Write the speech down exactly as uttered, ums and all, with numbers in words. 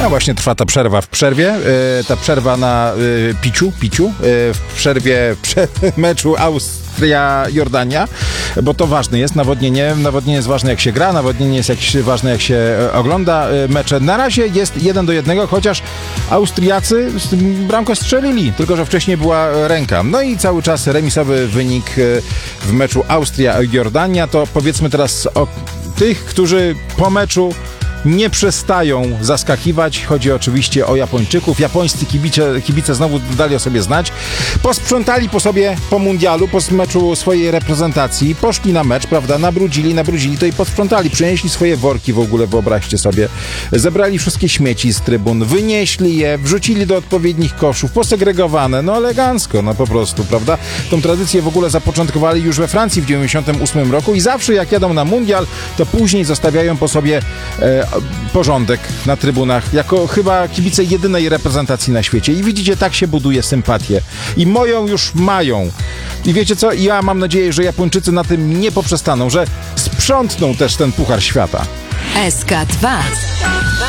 A właśnie trwa ta przerwa w przerwie, e, ta przerwa na e, piciu, piciu, e, w przerwie prze, meczu Austria-Jordania, bo to ważne jest, nawodnienie, nawodnienie jest ważne jak się gra, nawodnienie jest jak, ważne jak się e, ogląda e, mecze. Na razie jest jeden do jednego, chociaż Austriacy bramkę strzelili, tylko że wcześniej była ręka. No i cały czas remisowy wynik e, w meczu Austria-Jordania. To powiedzmy teraz o tych, którzy po meczu nie przestają zaskakiwać. Chodzi oczywiście o Japończyków. Japońscy kibice, kibice znowu dali o sobie znać. Posprzątali po sobie po mundialu, po meczu swojej reprezentacji. Poszli na mecz, prawda? Nabrudzili, nabrudzili to i posprzątali. Przynieśli swoje worki w ogóle, wyobraźcie sobie. Zebrali wszystkie śmieci z trybun, wynieśli je, wrzucili do odpowiednich koszów, posegregowane. No elegancko, no po prostu, prawda? Tą tradycję w ogóle zapoczątkowali już we Francji w dziewięćdziesiątym ósmym roku i zawsze jak jadą na mundial, to później zostawiają po sobie e, porządek na trybunach, jako chyba kibice jedynej reprezentacji na świecie. I widzicie, tak się buduje sympatię. I moją już mają. I wiecie co? Ja mam nadzieję, że Japończycy na tym nie poprzestaną, że sprzątną też ten Puchar Świata. S K dwa.